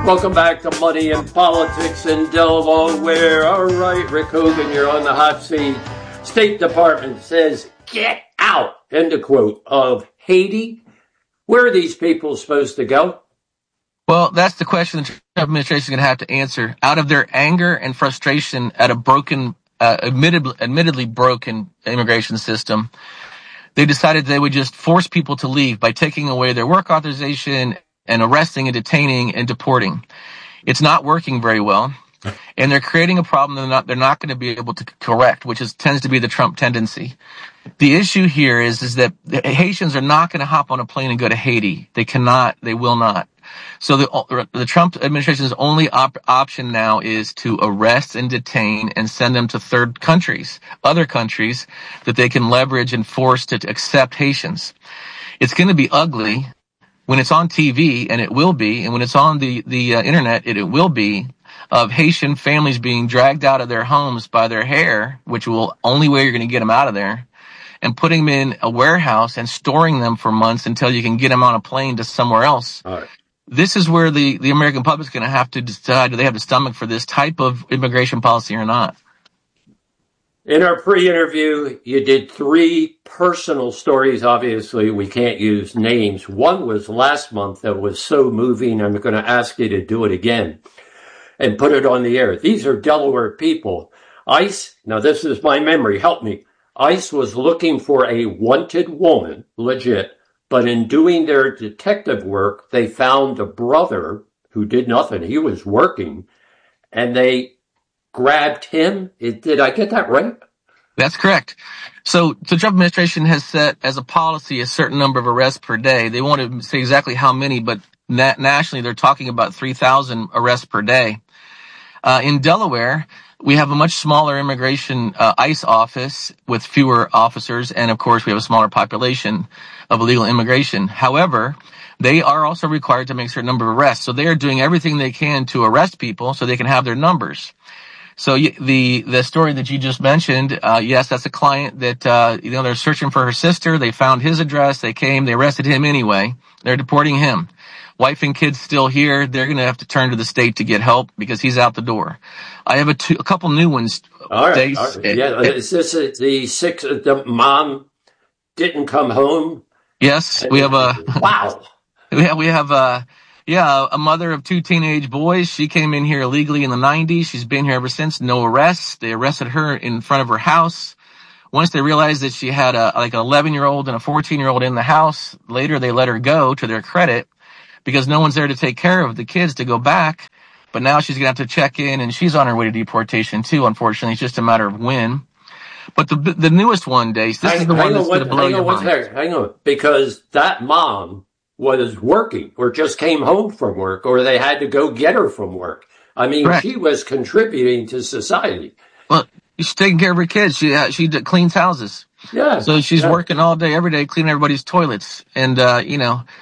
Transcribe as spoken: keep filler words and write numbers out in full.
Welcome back to Money and Politics in Delaware. All right, Rick Hogan, you're on the hot seat. State Department says, get out, end of quote, of Haiti. Where are these people supposed to go? Well, that's the question the Trump administration is going to have to answer. Out of their anger and frustration at a broken, uh, admittedly, admittedly broken immigration system, they decided they would just force people to leave by taking away their work authorization and arresting and detaining and deporting. It's not working very well, and they're creating a problem they're not, they're not going to be able to correct, which is tends to be the Trump tendency. The issue here is, is that the Haitians are not going to hop on a plane and go to Haiti. They cannot, they will not. So the, the Trump administration's only op- option now is to arrest and detain and send them to third countries, other countries that they can leverage and force to accept Haitians. It's going to be ugly when it's on T V, and it will be, and when it's on the, the uh, internet, it, it will be, of Haitian families being dragged out of their homes by their hair, which will only way you're going to get them out of there, and putting them in a warehouse and storing them for months until you can get them on a plane to somewhere else. All right. This is where the, the American public is going to have to decide, do they have the stomach for this type of immigration policy or not? In our pre-interview, you did three personal stories. Obviously, we can't use names. One was last month that was so moving, I'm going to ask you to do it again and put it on the air. These are Delaware people. ICE, now this is my memory, help me. ICE was looking for a wanted woman, legit, but in doing their detective work, they found a brother who did nothing. He was working, and they grabbed him. It, did I get that right? That's correct. So the Trump administration has set as a policy a certain number of arrests per day. They won't say exactly how many, but na- nationally they're talking about three thousand arrests per day. Uh, in Delaware, we have a much smaller immigration uh, ICE office with fewer officers, and of course we have a smaller population of illegal immigration. However, they are also required to make a certain number of arrests. So they are doing everything they can to arrest people so they can have their numbers. So the the story that you just mentioned, uh, yes, that's a client that, uh, you know, they're searching for her sister. They found his address. They came. They arrested him anyway. They're deporting him. Wife and kids still here. They're going to have to turn to the state to get help because he's out the door. I have a, two, a couple new ones. All right. All right. Yeah. Is this a, the six, the mom didn't come home? Yes. We have a, wow. We have, we have a, yeah, a mother of two teenage boys. She came in here illegally in the nineties. She's been here ever since. No arrests. They arrested her in front of her house. Once they realized that she had a, like an eleven year old and a fourteen year old in the house, later they let her go to their credit because no one's there to take care of the kids to go back. But now she's going to have to check in, and she's on her way to deportation too, unfortunately. It's just a matter of when. But the the newest one, Dace, this hang, is the one that's on, going to blow hang your on, mind. Second, hang on, because that mom was working or just came home from work, or they had to go get her from work. I mean, Correct. She was contributing to society. Well, she's taking care of her kids. She uh, she cleans houses. Yeah. So she's yeah. working all day, every day, cleaning everybody's toilets. And, uh, you know,